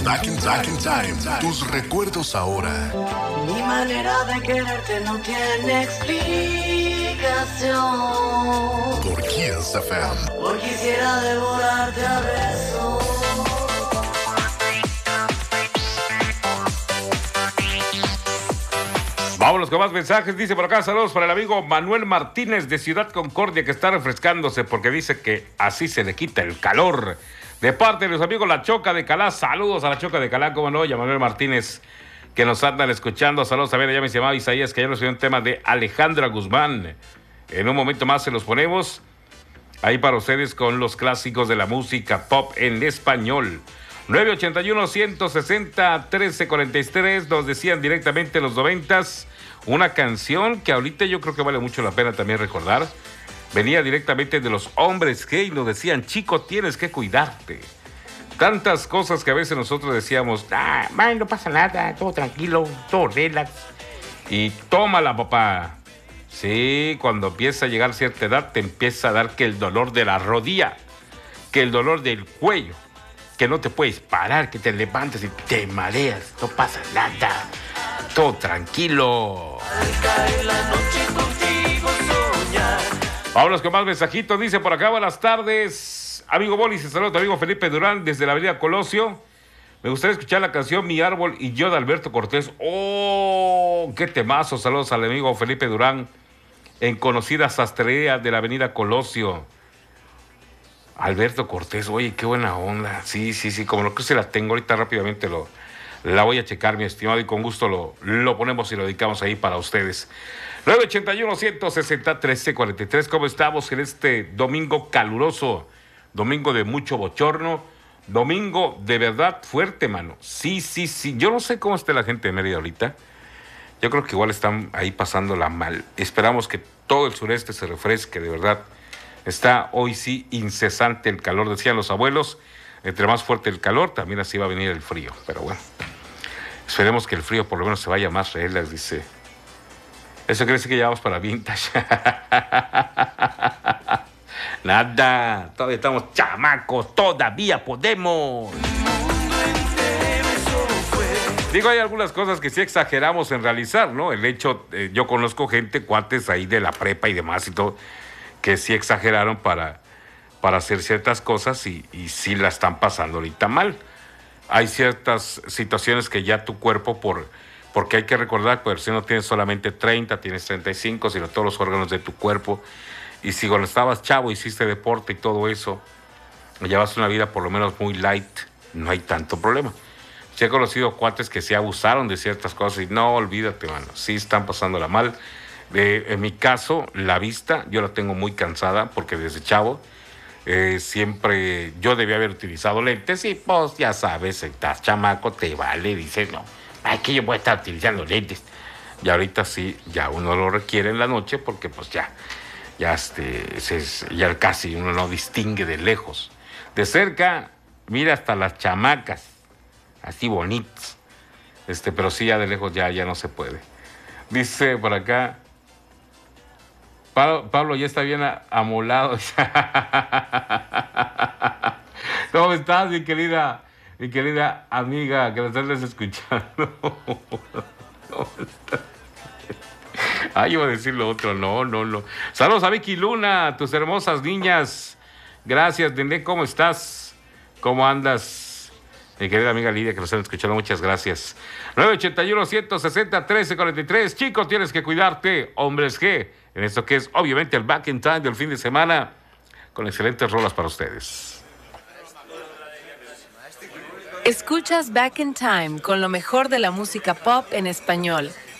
Back in time. Tus recuerdos ahora. Mi manera de quererte no tiene explicación. Por Kiss FM. Hoy quisiera devorarte a besos. Vámonos con más mensajes. Dice por acá, saludos para el amigo Manuel Martínez de Ciudad Concordia, que está refrescándose porque dice que así se le quita el calor. De parte de los amigos La Choca de Calá, saludos a La Choca de Calá, como no, y a Manuel Martínez, que nos andan escuchando. Saludos también, ya me llamaba Isaías, que ya nos dio un tema de Alejandra Guzmán. En un momento más se los ponemos ahí para ustedes con los clásicos de la música pop en español. 981-160-1343, nos decían directamente los 90s, una canción que ahorita yo creo que vale mucho la pena también recordar. Venía directamente de los Hombres G y nos decían, chico, tienes que cuidarte. Tantas cosas que a veces nosotros decíamos, no pasa nada, todo tranquilo, todo relax. Y tómala, papá. Sí, cuando empieza a llegar cierta edad, te empieza a dar que el dolor de la rodilla, que el dolor del cuello, que no te puedes parar, que te levantas y te mareas, no pasa nada, todo tranquilo. Vámonos con más mensajitos, dice por acá, buenas tardes, amigo Bolis, saludos a tu amigo Felipe Durán desde la avenida Colosio. Me gustaría escuchar la canción Mi Árbol y Yo de Alberto Cortés. ¡Oh, qué temazo! Saludos al amigo Felipe Durán en conocida sastrería de la avenida Colosio. Alberto Cortés, oye, qué buena onda. Sí, como lo que se la tengo ahorita rápidamente la voy a checar, mi estimado, y con gusto lo ponemos y lo dedicamos ahí para ustedes. 981-160-1343, ¿cómo estamos en este domingo caluroso? Domingo de mucho bochorno, domingo de verdad fuerte, mano. Sí, yo no sé cómo esté la gente de Mérida ahorita. Yo creo que igual están ahí pasándola mal. Esperamos que todo el sureste se refresque, de verdad. Está hoy sí incesante el calor, decían los abuelos. Entre más fuerte el calor, también así va a venir el frío. Pero bueno, esperemos que el frío por lo menos se vaya más relax, dice. Eso quiere decir que ya vamos para vintage. Nada, todavía estamos chamacos, todavía podemos. Digo, hay algunas cosas que sí exageramos en realizar, ¿no? El hecho, yo conozco gente, cuates ahí de la prepa y demás y todo, que sí exageraron para hacer ciertas cosas y sí la están pasando ahorita mal. Hay ciertas situaciones que ya tu cuerpo, porque hay que recordar que si no tienes solamente 30, tienes 35, sino todos los órganos de tu cuerpo. Y si cuando estabas chavo hiciste deporte y todo eso, llevas una vida por lo menos muy light, no hay tanto problema. Sí he conocido cuates que se abusaron de ciertas cosas y no, olvídate, mano, sí están pasándola mal. En mi caso, la vista, yo la tengo muy cansada porque desde chavo siempre yo debía haber utilizado lentes y pues ya sabes, estás chamaco, te vale, dices, no, que yo voy a estar utilizando lentes. Y ahorita sí, ya uno lo requiere en la noche porque pues ya casi uno no distingue de lejos. De cerca, mira hasta las chamacas, así bonitas. Pero sí, ya de lejos ya no se puede. Dice por acá, Pablo ya está bien amolado. ¿Cómo estás, mi querida amiga que nos estás escuchando? ¿Cómo estás? Iba a decir lo otro, no. Saludos a Vicky Luna, tus hermosas niñas. Gracias, Nene, ¿cómo estás? ¿Cómo andas? Mi querida amiga Lidia, que nos están escuchando, muchas gracias. 981-160-1343. Chicos, tienes que cuidarte. Hombres G, en esto que es obviamente el Back in Time del fin de semana, con excelentes rolas para ustedes. Escuchas Back in Time con lo mejor de la música pop en español.